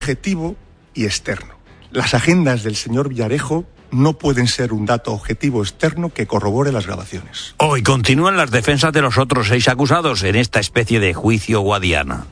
objetivo y externo. Las agendas del señor Villarejo no pueden ser un dato objetivo externo que corrobore las grabaciones. Hoy continúan las defensas de los otros 6 acusados en esta especie de juicio guadiana.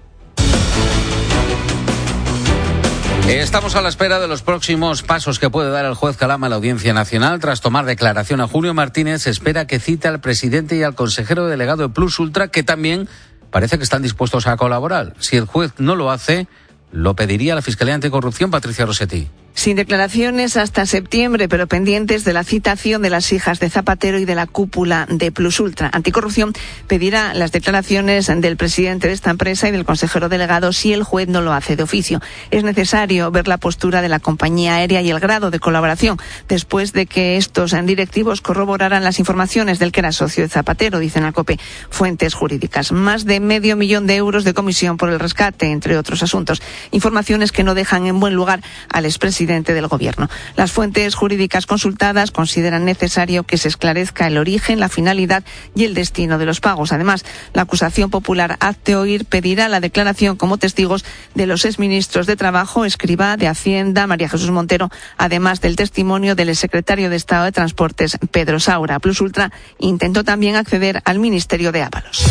Estamos a la espera de los próximos pasos que puede dar el juez Calama a la Audiencia Nacional. Tras tomar declaración a Julio Martínez, se espera que cite al presidente y al consejero delegado de Plus Ultra, que también parece que están dispuestos a colaborar. Si el juez no lo hace, lo pediría la Fiscalía Anticorrupción. Patricia Rossetti. Sin declaraciones hasta septiembre, pero pendientes de la citación de las hijas de Zapatero y de la cúpula de Plus Ultra. Anticorrupción pedirá las declaraciones del presidente de esta empresa y del consejero delegado si el juez no lo hace de oficio. Es necesario ver la postura de la compañía aérea y el grado de colaboración después de que estos directivos corroboraran las informaciones del que era socio de Zapatero, dicen al COPE fuentes jurídicas. Más de $500,000 de comisión por el rescate, entre otros asuntos. Informaciones que no dejan en buen lugar al expresidente del Gobierno. Las fuentes jurídicas consultadas consideran necesario que se esclarezca el origen, la finalidad y el destino de los pagos. Además, la acusación popular Hazte Oír pedirá la declaración como testigos de los exministros de Trabajo, Escrivá, de Hacienda, María Jesús Montero, además del testimonio del exsecretario de Estado de Transportes, Pedro Saura. Plus Ultra intentó también acceder al Ministerio de Ábalos.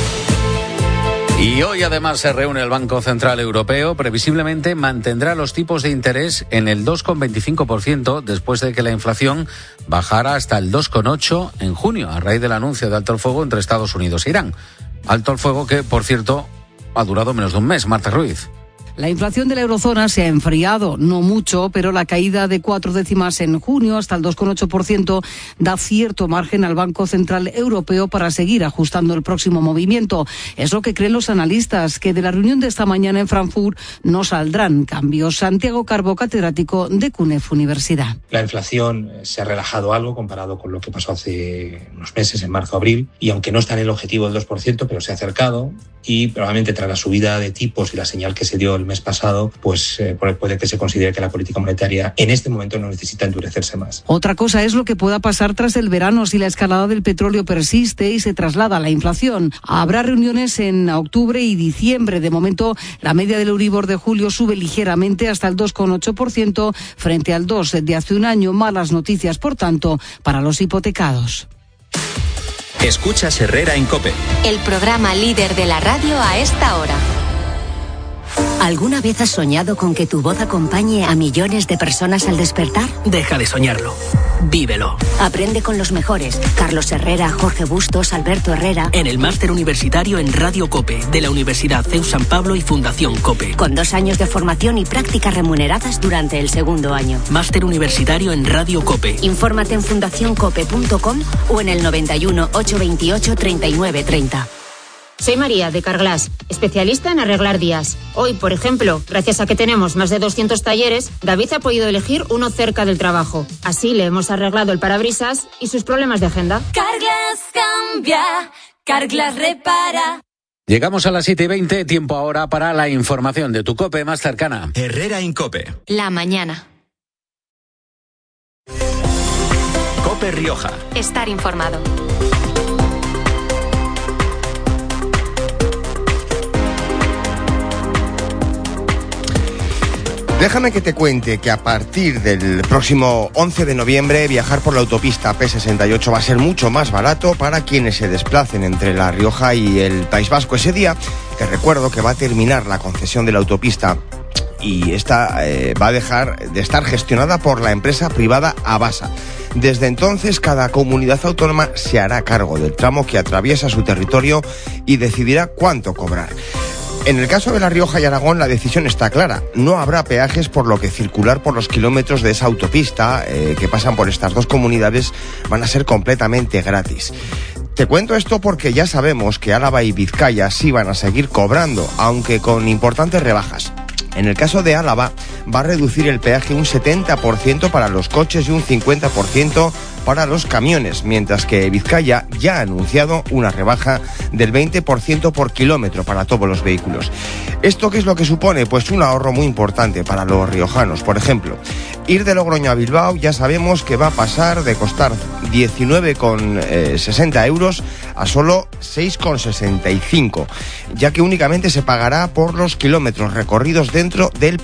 Y hoy además se reúne el Banco Central Europeo. Previsiblemente mantendrá los tipos de interés en el 2,25% después de que la inflación bajara hasta el 2,8% en junio, a raíz del anuncio de alto el fuego entre Estados Unidos e Irán. Alto el fuego que, por cierto, ha durado menos de un mes. Marta Ruiz. La inflación de la eurozona se ha enfriado, no mucho, pero la caída de 4 décimas en junio hasta el 2,8% da cierto margen al Banco Central Europeo para seguir ajustando el próximo movimiento. Es lo que creen los analistas, que de la reunión de esta mañana en Frankfurt no saldrán cambios. Santiago Carbo, catedrático de CUNEF Universidad. La inflación se ha relajado algo comparado con lo que pasó hace unos meses, en marzo-abril, y aunque no está en el objetivo del 2%, pero se ha acercado, y probablemente tras la subida de tipos y la señal que se dio el mes pasado, pues puede que se considere que la política monetaria en este momento no necesita endurecerse más. Otra cosa es lo que pueda pasar tras el verano si la escalada del petróleo persiste y se traslada a la inflación. Habrá reuniones en octubre y diciembre. De momento, la media del Euribor de julio sube ligeramente hasta el 2,8% frente al 2% de hace un año. Malas noticias, por tanto, para los hipotecados. Escuchas Herrera en COPE. El programa líder de la radio a esta hora. ¿Alguna vez has soñado con que tu voz acompañe a millones de personas al despertar? Deja de soñarlo. Vívelo. Aprende con los mejores. Carlos Herrera, Jorge Bustos, Alberto Herrera. En el máster universitario en Radio COPE de la Universidad CEU San Pablo y Fundación COPE. Con 2 años de formación y prácticas remuneradas durante el segundo año. Máster universitario en Radio COPE. Infórmate en fundacioncope.com o en el 91 828 3930. Soy María, de Carglass, especialista en arreglar días. Hoy, por ejemplo, gracias a que tenemos más de 200 talleres, David ha podido elegir uno cerca del trabajo. Así le hemos arreglado el parabrisas y sus problemas de agenda. Carglass cambia, Carglass repara. Llegamos a las 7:20, tiempo ahora para la información de tu COPE más cercana. Herrera en COPE. La mañana. COPE Rioja. Estar informado. Déjame que te cuente que a partir del próximo 11 de noviembre viajar por la autopista P68 va a ser mucho más barato para quienes se desplacen entre La Rioja y el País Vasco. Ese día, te recuerdo que va a terminar la concesión de la autopista y esta va a dejar de estar gestionada por la empresa privada Abasa. Desde entonces, cada comunidad autónoma se hará cargo del tramo que atraviesa su territorio y decidirá cuánto cobrar. En el caso de La Rioja y Aragón, la decisión está clara. No habrá peajes, por lo que circular por los kilómetros de esa autopista que pasan por estas dos comunidades van a ser completamente gratis. Te cuento esto porque ya sabemos que Álava y Vizcaya sí van a seguir cobrando, aunque con importantes rebajas. En el caso de Álava, va a reducir el peaje un 70% para los coches y un 50% para los camiones, mientras que Vizcaya ya ha anunciado una rebaja del 20% por kilómetro para todos los vehículos. ¿Esto qué es lo que supone? Pues un ahorro muy importante para los riojanos. Por ejemplo, ir de Logroño a Bilbao ya sabemos que va a pasar de costar 19,60 euros a solo 6,65, ya que únicamente se pagará por los kilómetros recorridos dentro del